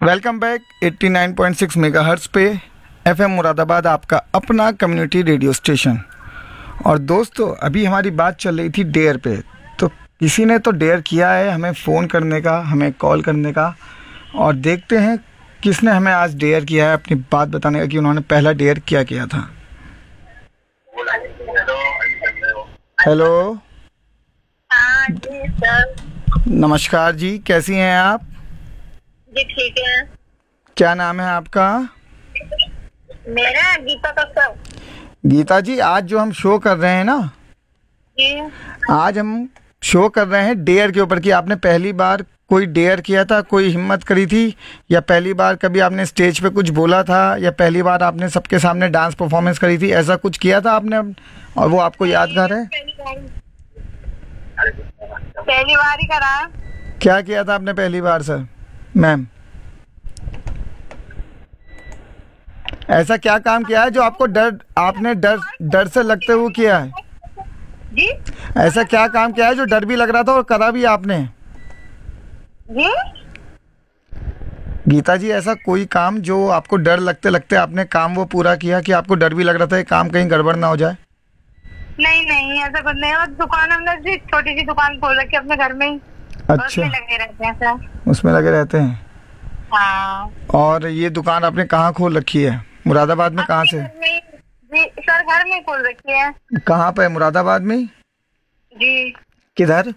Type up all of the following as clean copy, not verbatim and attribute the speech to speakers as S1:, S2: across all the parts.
S1: Welcome back 89.6 megahertz पे FM Moradabad, आपका अपना कम्युनिटी रेडियो स्टेशन। और दोस्तों, अभी हमारी बात चल रही थी डेयर पे। तो किसी ने तो डेयर किया है हमें फ़ोन करने का, हमें कॉल करने का, और देखते हैं किसने हमें आज डेयर किया है अपनी बात बताने का कि उन्होंने पहला डेयर क्या किया था। हेलो।
S2: हाँ जी सर।
S1: नमस्कार जी, कैसी हैं आप?
S2: जी ठीक है।
S1: क्या नाम है आपका?
S2: मेरा गीता कक्कर।
S1: गीता जी, आज जो हम शो कर रहे हैं ना,
S2: जी
S1: आज हम शो कर रहे हैं डेयर के ऊपर कि आपने पहली बार कोई डेयर किया था, कोई हिम्मत करी थी, या पहली बार कभी आपने स्टेज पे कुछ बोला था, या पहली बार आपने सबके सामने डांस परफॉर्मेंस करी थी, ऐसा कुछ किया था आपने और वो आपको यादगार है?
S2: पहली बार ही करा।
S1: क्या किया था आपने पहली बार सर? मैम, ऐसा क्या काम किया है जो आपको आपने डर से लगते हुए किया है?
S2: जी
S1: ऐसा क्या काम किया है जो डर भी लग रहा था और करा भी आपने?
S2: जी
S1: गीता जी, ऐसा कोई काम जो आपको डर लगते लगते आपने काम वो पूरा किया कि आपको डर भी लग रहा था ये काम कहीं गड़बड़ ना हो जाए?
S2: नहीं नहीं, ऐसा कुछ नहीं। और दुकान हमने जी छोटी सी दुकान खोल रखी है अपने घर में ही।
S1: अच्छा,
S2: उसमें लगे रहते हैं सर।
S1: उसमें लगे रहते हैं।
S2: हाँ।
S1: और ये दुकान आपने कहाँ खोल रखी है? मुरादाबाद में? कहाँ से?
S2: घर में जी सर, घर में खोल रखी है।
S1: कहाँ पे? मुरादाबाद में?
S2: जी
S1: किधर?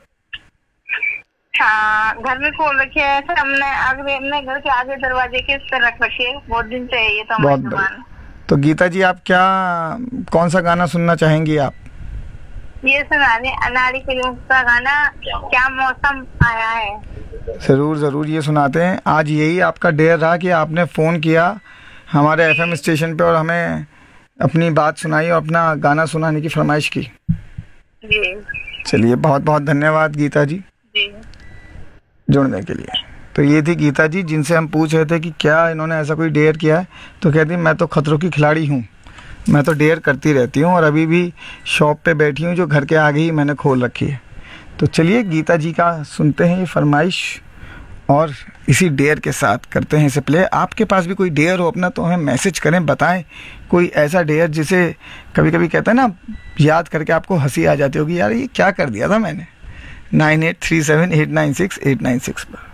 S2: हाँ, घर में खोल रखी है सर। हमने घर के आगे दरवाजे के इस पर रख रखी है। बहुत दिन से है ये तो हमारी
S1: बहुत
S2: दुकान।
S1: तो गीता जी, आप कौन सा गाना सुनना चाहेंगी आप?
S2: ये सुनाने अनाड़ी फिल्म का गाना क्या मौसम आया है।
S1: ज़रूर ज़रूर, ये सुनाते हैं। आज यही आपका डेयर रहा कि आपने फ़ोन किया हमारे एफएम स्टेशन पे और हमें अपनी बात सुनाई और अपना गाना सुनाने की फरमाइश की।
S2: जी
S1: चलिए, बहुत बहुत धन्यवाद गीता जी
S2: जी।
S1: जुड़ने के लिए। तो ये थी गीता जी, जिनसे हम पूछ रहे थे कि क्या इन्होंने ऐसा कोई डेयर किया है। तो कहती मैं तो खतरों की खिलाड़ी हूँ, मैं तो डेयर करती रहती हूँ, और अभी भी शॉप पे बैठी हूँ जो घर के आगे ही मैंने खोल रखी है। तो चलिए गीता जी का सुनते हैं ये फरमाइश, और इसी डेयर के साथ करते हैं इसे प्ले। आपके पास भी कोई डेयर हो अपना तो हमें मैसेज करें, बताएं कोई ऐसा डेयर जिसे कभी कभी कहते हैं ना, याद करके आपको हंसी आ जाती होगी, यार ये क्या कर दिया था मैंने। 9837896896 पर।